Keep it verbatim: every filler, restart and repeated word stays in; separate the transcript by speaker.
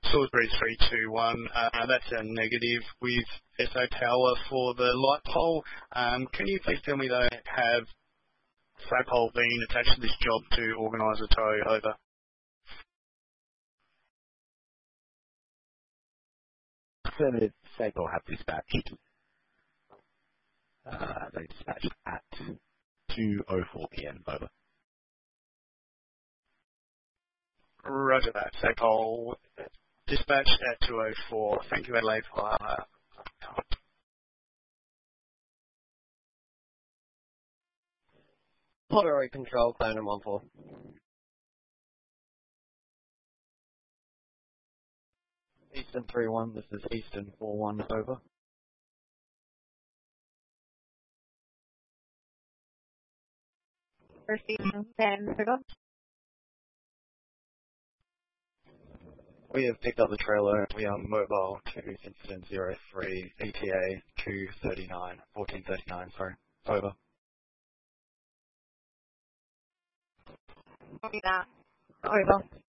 Speaker 1: Salisbury three two one, uh, that's a negative with S O Power for the light pole. Um, can you please tell me they have flag pole being attached to this job to organise a tow over?
Speaker 2: The flag pole have dispatched. Uh, they dispatched at two oh four p m over.
Speaker 1: Roger that. Flag pole dispatched at two oh four. Thank you, Adelaide Fire.
Speaker 3: Pottery Control, Clan one four. Eastern three one, this is Eastern four one, over.
Speaker 4: First Eastern ten, over.
Speaker 3: We have picked up the trailer. We are mobile to incident zero three, E T A two thirty-nine, fourteen thirty-nine, sorry, over.
Speaker 4: Copy that. Over.